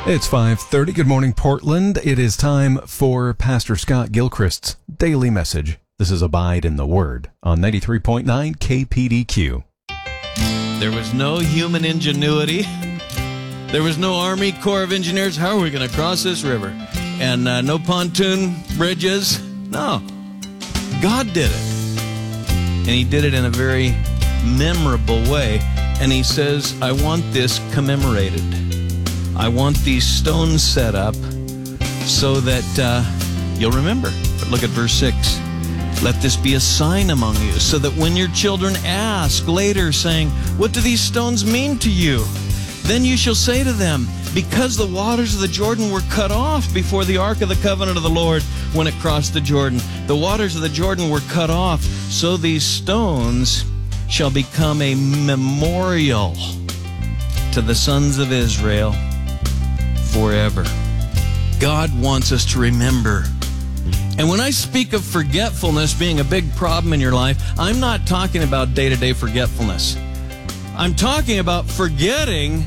It's 5:30. Good morning, Portland. It is time for Pastor Scott Gilchrist's daily message. This is Abide in the Word on 93.9 KPDQ. There was no human ingenuity. There was no Army Corps of Engineers. How are we going to cross this river? And no pontoon bridges. No. God did it. And He did it in a very memorable way. And He says, I want this commemorated. I want these stones set up so that you'll remember. But look at verse 6. Let this be a sign among you, so that when your children ask later, saying, what do these stones mean to you? Then you shall say to them, because the waters of the Jordan were cut off before the ark of the covenant of the Lord when it crossed the Jordan. The waters of the Jordan were cut off, so these stones shall become a memorial to the sons of Israel forever. God wants us to remember. And when I speak of forgetfulness being a big problem in your life, I'm not talking about day-to-day forgetfulness. I'm talking about forgetting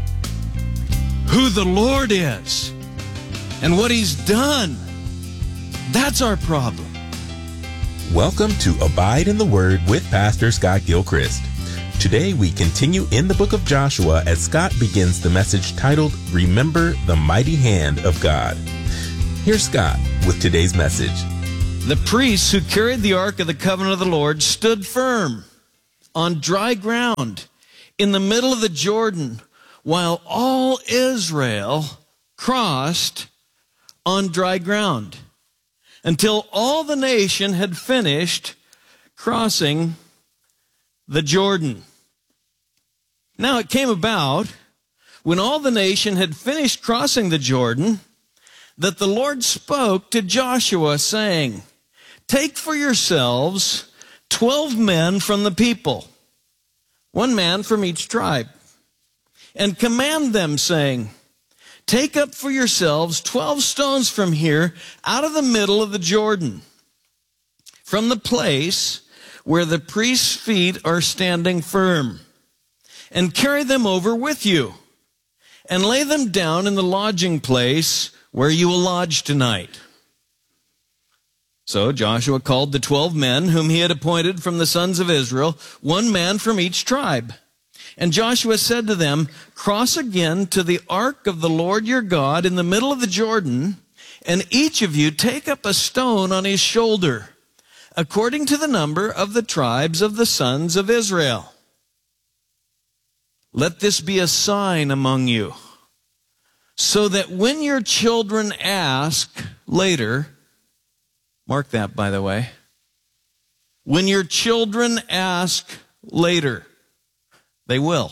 who the Lord is and what He's done. That's our problem. Welcome to Abide in the Word with Pastor Scott Gilchrist. Today we continue in the book of Joshua as Scott begins the message titled, Remember the Mighty Hand of God. Here's Scott with today's message. The priests who carried the ark of the covenant of the Lord stood firm on dry ground in the middle of the Jordan while all Israel crossed on dry ground until all the nation had finished crossing the Jordan. Now it came about, when all the nation had finished crossing the Jordan, that the Lord spoke to Joshua, saying, take for yourselves 12 men from the people, 1 man from each tribe, and command them, saying, take up for yourselves 12 stones from here out of the middle of the Jordan, from the place where the priest's feet are standing firm, and carry them over with you, and lay them down in the lodging place where you will lodge tonight. So Joshua called the 12 men whom he had appointed from the sons of Israel, 1 man from each tribe. And Joshua said to them, cross again to the ark of the Lord your God in the middle of the Jordan, and each of you take up a stone on his shoulder, according to the number of the tribes of the sons of Israel. Let this be a sign among you, so that when your children ask later, mark that, by the way, when your children ask later, they will,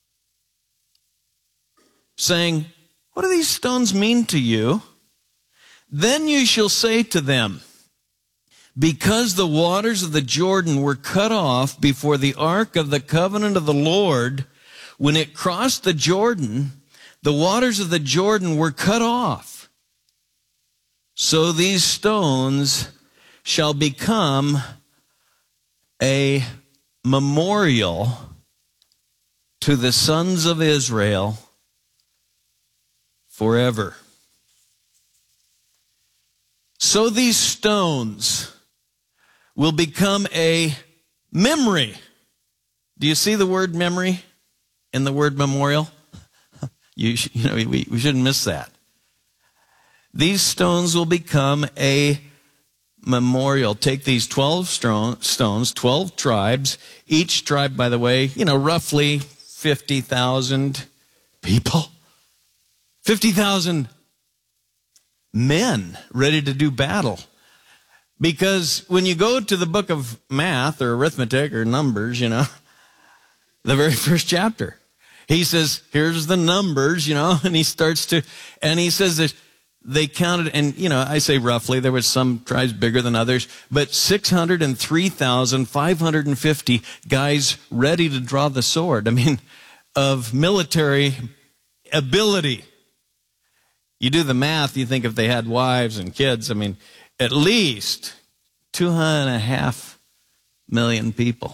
saying, what do these stones mean to you? Then you shall say to them, because the waters of the Jordan were cut off before the ark of the covenant of the Lord, when it crossed the Jordan, the waters of the Jordan were cut off. So these stones shall become a memorial to the sons of Israel forever. So these stones will become a memory. Do you see the word memory in the word memorial? We shouldn't miss that. These stones will become a memorial. Take these 12 stones, 12 tribes. Each tribe, by the way, roughly 50,000 people. 50,000 men ready to do battle. Because when you go to the book of math or arithmetic or numbers, the very first chapter, he says, here's the numbers, and he starts to, and he says that they counted, and, I say roughly, there was some tribes bigger than others, but 603,550 guys ready to draw the sword. Of military ability. You do the math, you think if they had wives and kids, at least 2.5 million people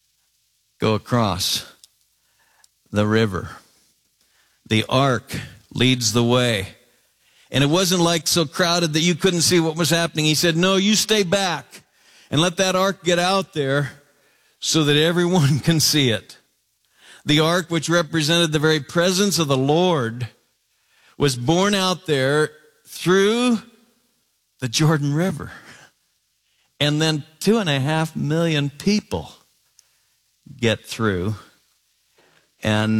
go across the river. The ark leads the way. And it wasn't like so crowded that you couldn't see what was happening. He said, no, you stay back and let that ark get out there so that everyone can see it. The ark, which represented the very presence of the Lord, was borne out there through the Jordan River. And then 2.5 million people get through. And,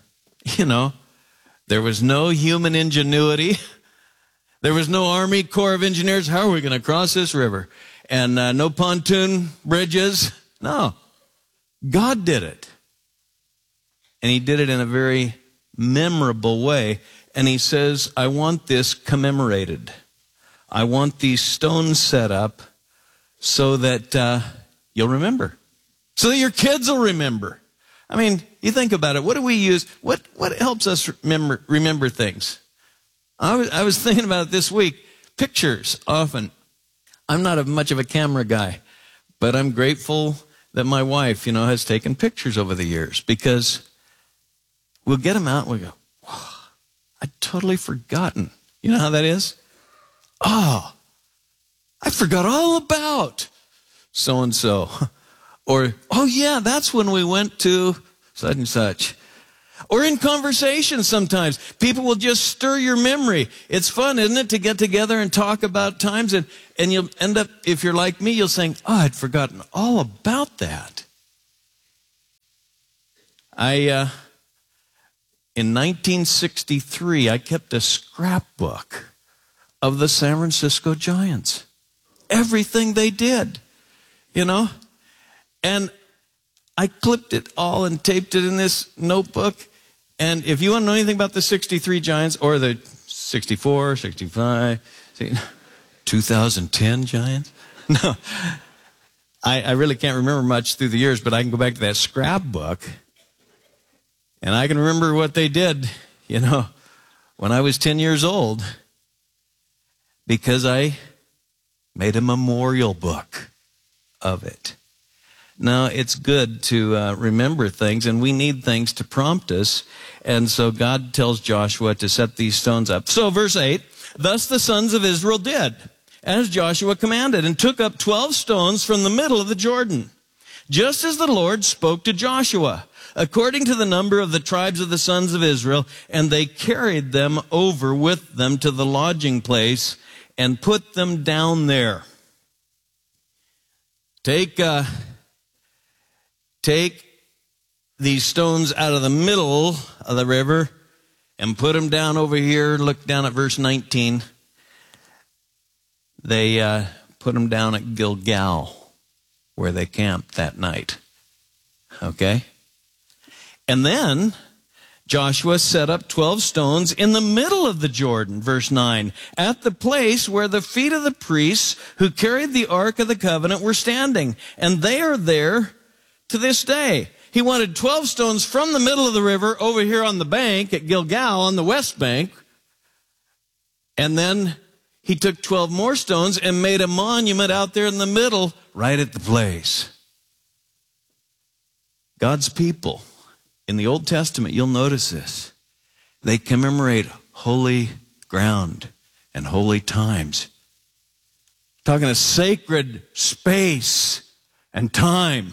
there was no human ingenuity. There was no Army Corps of Engineers. How are we going to cross this river? And no pontoon bridges. No. God did it. And he did it in a very memorable way. And he says, I want this commemorated. I want these stones set up so that you'll remember. So that your kids will remember. I mean, you think about it. What do we use? What helps us remember things? I was thinking about it this week. Pictures, often. I'm not much of a camera guy, but I'm grateful that my wife, has taken pictures over the years, because we'll get them out and we go, wow, I'd totally forgotten. You know how that is? Oh, I forgot all about so-and-so. Or, oh yeah, that's when we went to such and such. Or in conversation sometimes, people will just stir your memory. It's fun, isn't it, to get together and talk about times, and you'll end up, if you're like me, you'll say, oh, I'd forgotten all about that. In 1963, I kept a scrapbook of the San Francisco Giants. Everything they did, And I clipped it all and taped it in this notebook. And if you want to know anything about the 63 Giants or the 64, 65, 2010 Giants, no, I really can't remember much through the years, but I can go back to that scrapbook and I can remember what they did, when I was 10 years old, because I made a memorial book of it. Now, it's good to remember things, and we need things to prompt us. And so God tells Joshua to set these stones up. So verse 8, thus the sons of Israel did, as Joshua commanded, and took up 12 stones from the middle of the Jordan, just as the Lord spoke to Joshua, according to the number of the tribes of the sons of Israel, and they carried them over with them to the lodging place and put them down there. Take these stones out of the middle of the river and put them down over here. Look down at verse 19. They put them down at Gilgal, where they camped that night. Okay? And then Joshua set up 12 stones in the middle of the Jordan, verse 9, at the place where the feet of the priests who carried the Ark of the Covenant were standing. And they are there to this day. He wanted 12 stones from the middle of the river over here on the bank at Gilgal on the west bank. And then he took 12 more stones and made a monument out there in the middle, right at the place. God's people, in the Old Testament, you'll notice this. They commemorate holy ground and holy times. Talking a sacred space and time.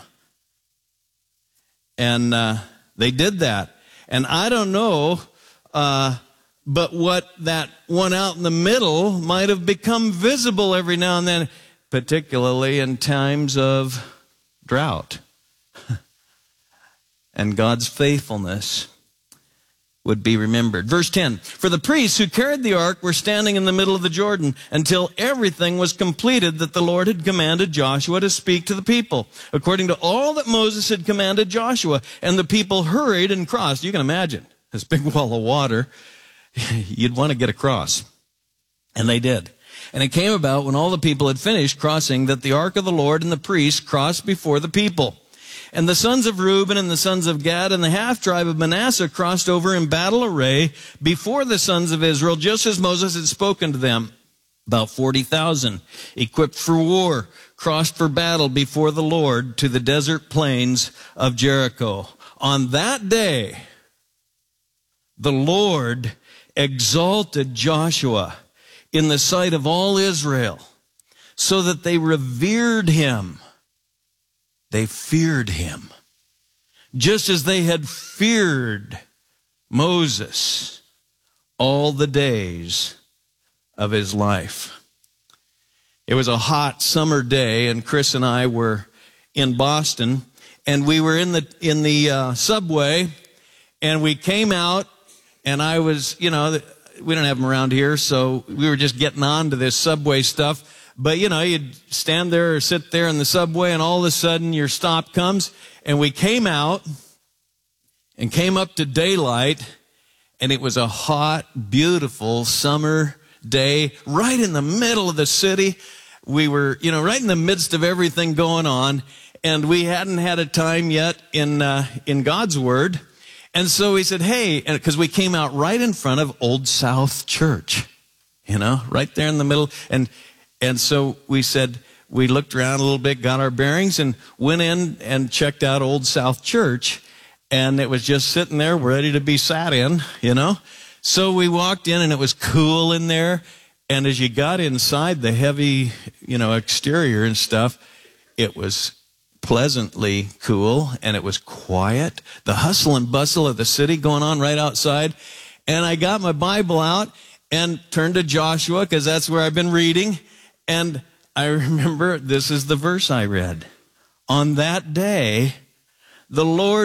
And they did that. And I don't know, but what that one out in the middle might have become visible every now and then, particularly in times of drought. And God's faithfulness would be remembered. Verse 10, for the priests who carried the ark were standing in the middle of the Jordan until everything was completed that the Lord had commanded Joshua to speak to the people, according to all that Moses had commanded Joshua. And the people hurried and crossed. You can imagine this big wall of water. You'd want to get across. And they did. And it came about when all the people had finished crossing that the ark of the Lord and the priests crossed before the people. And the sons of Reuben and the sons of Gad and the half-tribe of Manasseh crossed over in battle array before the sons of Israel, just as Moses had spoken to them. About 40,000, equipped for war, crossed for battle before the Lord to the desert plains of Jericho. On that day, the Lord exalted Joshua in the sight of all Israel, so that they revered him. They feared him, just as they had feared Moses all the days of his life. It was a hot summer day, and Chris and I were in Boston, and we were in the subway, and we came out, and I was, we don't have them around here, so we were just getting on to this subway stuff. But, you'd stand there or sit there in the subway, and all of a sudden your stop comes, and we came out and came up to daylight, and it was a hot, beautiful summer day right in the middle of the city. We were, right in the midst of everything going on, and we hadn't had a time yet in God's Word. And so we said, hey, because we came out right in front of Old South Church, right there in the middle. And so we said, we looked around a little bit, got our bearings, and went in and checked out Old South Church. And it was just sitting there ready to be sat in, So we walked in, and it was cool in there. And as you got inside the heavy, exterior and stuff, it was pleasantly cool, and it was quiet. The hustle and bustle of the city going on right outside. And I got my Bible out and turned to Joshua, because that's where I've been reading. And I remember this is the verse I read. On that day, the Lord